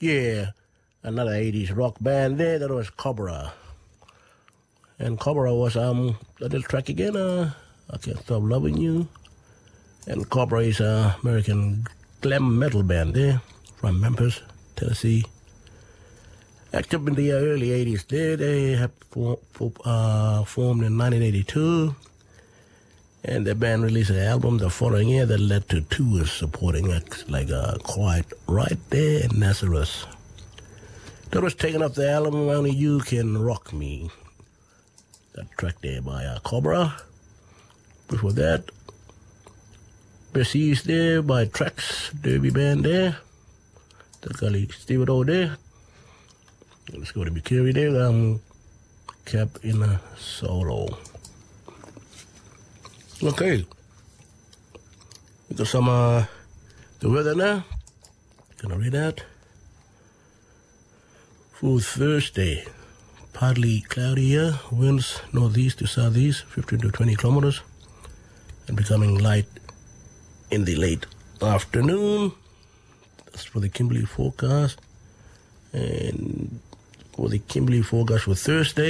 Yeah, another 80s rock band there. That was Cobra. And Cobra was a little track again, I Can't Stop Loving You. And Cobra is an American glam metal band there from Memphis, Tennessee. Active in the early 80s there. They have formed in 1982. And the band released an album the following year that led to tours supporting acts like Quiet Right There and Nazareth. That was taken off the album Only You Can Rock Me. That track there by Cobra. Before that, Bessie's there by Trax, Derby band there. The Gully Steve O there. Let's go to Bikiri there. Cap in a solo. Okay. We got some the weather now. Gonna read that. For Thursday, partly cloudy here. Winds northeast to southeast, 15 to 20 kilometers. And becoming light in the late afternoon. That's for the Kimberley forecast. And for the Kimberley forecast for Thursday.